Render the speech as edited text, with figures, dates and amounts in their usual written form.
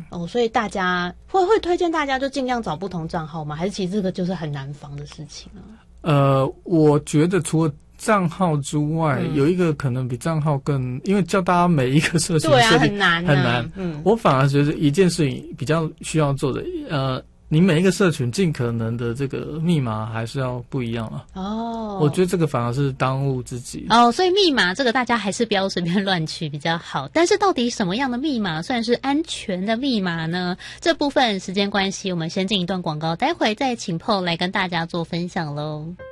哦，所以大家会推荐大家就尽量找不同账号吗？还是其实这个就是很难防的事情啊？ 我觉得除了账号之外，有一个可能比账号更，因为叫大家每一个社群对啊， 设定很难、啊， 很难。我反而觉得一件事情比较需要做的，你每一个社群尽可能的这个密码还是要不一样啊。哦，我觉得这个反而是当务之急。 哦，所以密码这个大家还是不要随便乱取比较好。但是到底什么样的密码算是安全的密码呢？这部分时间关系，我们先进一段广告，待会再请 Paul 来跟大家做分享咯。